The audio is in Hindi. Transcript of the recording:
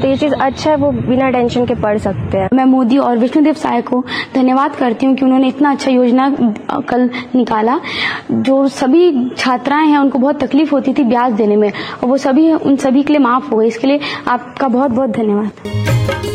तो ये चीज़ अच्छा है, वो बिना टेंशन के पढ़ सकते हैं। मैं मोदी और विष्णुदेव साय को धन्यवाद करती हूँ कि उन्होंने इतना अच्छा योजना कल निकाला। जो सभी छात्राएं हैं उनको बहुत तकलीफ होती थी ब्याज देने में, और वो सभी उन सभी के लिए माफ हो गए। इसके लिए आपका बहुत बहुत धन्यवाद।